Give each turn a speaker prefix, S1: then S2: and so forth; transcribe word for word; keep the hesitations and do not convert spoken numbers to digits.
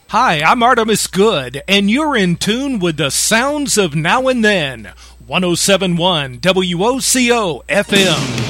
S1: Hi, I'm Artemis Good, and you're in tune with the sounds of Now and Then, one oh seven point one W O C O F M.